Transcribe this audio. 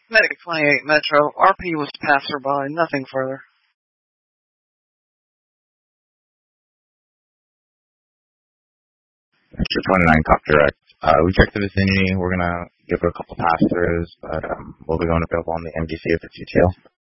Medic 28 Metro. RP was passerby, nothing further. Extra 29 Cop Direct. We checked the vicinity. We're going to give it a couple pass-throughs, but we'll be going to available on the MDC if it's UTL.